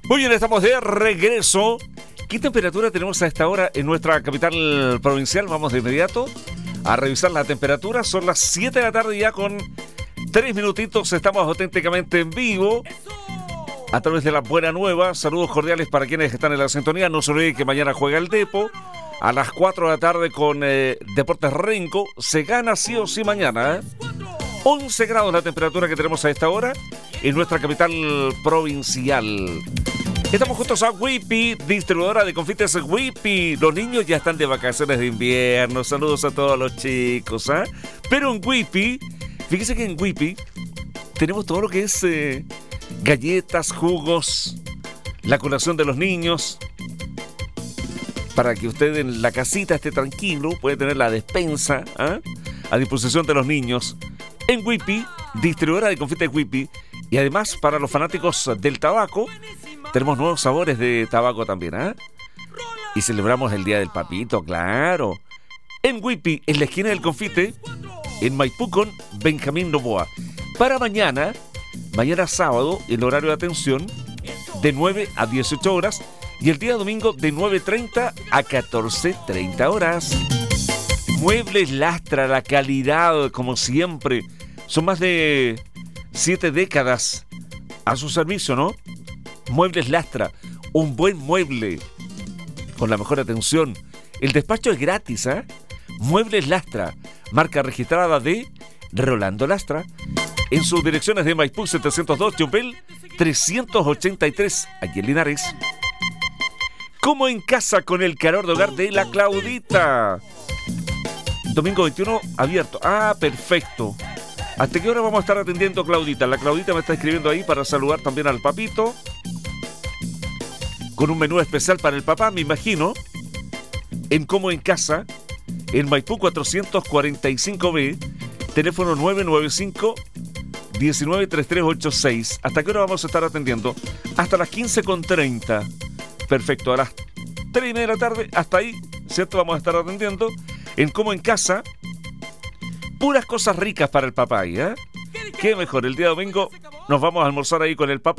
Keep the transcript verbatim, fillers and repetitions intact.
Muy bien, estamos de regreso. ¿Qué temperatura tenemos a esta hora en nuestra capital provincial? Vamos de inmediato a revisar la temperatura. Son las siete de la tarde ya con tres minutitos. Estamos auténticamente en vivo a través de la Buena Nueva. Saludos cordiales para quienes están en la sintonía. No se olviden que mañana juega el Depo a las cuatro de la tarde con eh, Deportes Renco. Se gana sí o sí mañana, ¿eh? once grados la temperatura que tenemos a esta hora en nuestra capital provincial. Estamos juntos a Whippy, distribuidora de confites Whippy. Los niños ya están de vacaciones de invierno. Saludos a todos los chicos, ¿eh? Pero en Whippy, fíjese que en Whippy tenemos todo lo que es eh, galletas, jugos, la colación de los niños. Para que usted en la casita esté tranquilo, puede tener la despensa, ¿eh?, a disposición de los niños. En Whippy, distribuidora de confites Whippy. Y además, para los fanáticos del tabaco, tenemos nuevos sabores de tabaco también, ¿eh? Y celebramos el Día del Papito, claro. En Whippy, en la esquina del confite, en Maipú con Benjamín Novoa. Para mañana, mañana sábado, el horario de atención de nueve a dieciocho horas. Y el día domingo de nueve treinta a catorce treinta horas. Muebles Lastra, la calidad, como siempre. Son más de siete décadas a su servicio, ¿no? Muebles Lastra, un buen mueble con la mejor atención. El despacho es gratis, ¿eh? Muebles Lastra, marca registrada de Rolando Lastra. En sus direcciones de Maipú setecientos dos, Yumbel trescientos ochenta y tres, allí en Linares. Como en casa con el calor de hogar de la Claudita. Domingo veintiuno abierto. Ah, perfecto. ¿Hasta qué hora vamos a estar atendiendo, Claudita? La Claudita me está escribiendo ahí para saludar también al papito. Con un menú especial para el papá, me imagino. En Como en Casa, en Maipú cuatrocientos cuarenta y cinco B, teléfono nueve nueve cinco, uno nueve tres tres ocho seis. ¿Hasta qué hora vamos a estar atendiendo? Hasta las quince con treinta. Perfecto, a las tres y media de la tarde, hasta ahí, ¿cierto? Vamos a estar atendiendo en Como en Casa. Puras cosas ricas para el papá, ¿eh? Qué mejor, el día domingo nos vamos a almorzar ahí con el papá.